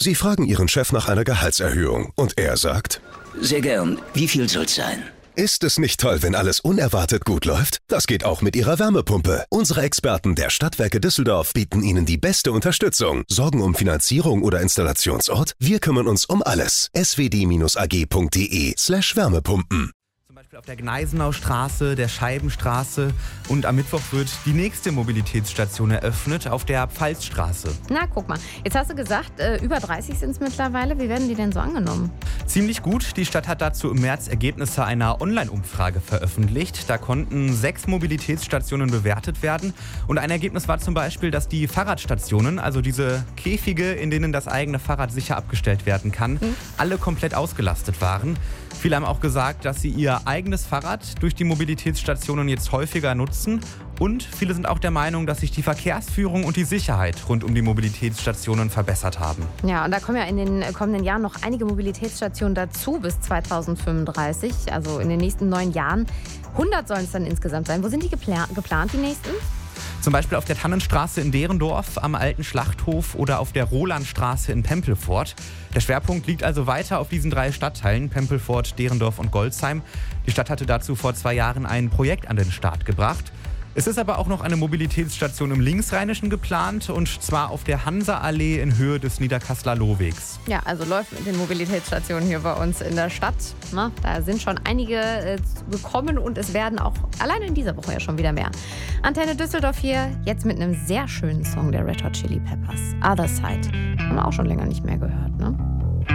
Sie fragen Ihren Chef nach einer Gehaltserhöhung und er sagt: Sehr gern. Wie viel soll's sein? Ist es nicht toll, wenn alles unerwartet gut läuft? Das geht auch mit Ihrer Wärmepumpe. Unsere Experten der Stadtwerke Düsseldorf bieten Ihnen die beste Unterstützung. Sorgen um Finanzierung oder Installationsort? Wir kümmern uns um alles. swd-ag.de/Wärmepumpen. Zum Beispiel auf der Gneisenaustraße, der Scheibenstraße, und am Mittwoch wird die nächste Mobilitätsstation eröffnet auf der Pfalzstraße. Na, guck mal. Jetzt hast du gesagt, über 30 sind es mittlerweile. Wie werden die denn so angenommen? Ziemlich gut. Die Stadt hat dazu im März Ergebnisse einer Online-Umfrage veröffentlicht. Da konnten 6 Mobilitätsstationen bewertet werden. Und ein Ergebnis war zum Beispiel, dass die Fahrradstationen, also diese Käfige, in denen das eigene Fahrrad sicher abgestellt werden kann, alle komplett ausgelastet waren. Viele haben auch gesagt, dass sie ihr eigenes Fahrrad durch die Mobilitätsstationen jetzt häufiger nutzen. Und viele sind auch der Meinung, dass sich die Verkehrsführung und die Sicherheit rund um die Mobilitätsstationen verbessert haben. Ja, und da kommen ja in den kommenden Jahren noch einige Mobilitätsstationen dazu bis 2035, also in den nächsten 9 Jahren. 100 sollen es dann insgesamt sein. Wo sind die geplant, die nächsten? Zum Beispiel auf der Tannenstraße in Derendorf, am Alten Schlachthof oder auf der Rolandstraße in Pempelfort. Der Schwerpunkt liegt also weiter auf diesen 3 Stadtteilen, Pempelfort, Derendorf und Golzheim. Die Stadt hatte dazu vor 2 Jahren ein Projekt an den Start gebracht. Es ist aber auch noch eine Mobilitätsstation im Linksrheinischen geplant, und zwar auf der Hansa-Allee in Höhe des Niederkasseler Lohwegs. Ja, also läuft mit den Mobilitätsstationen hier bei uns in der Stadt. Na, da sind schon einige gekommen und es werden auch alleine in dieser Woche ja schon wieder mehr. Antenne Düsseldorf hier, jetzt mit einem sehr schönen Song der Red Hot Chili Peppers. Other Side. Haben wir auch schon länger nicht mehr gehört, ne?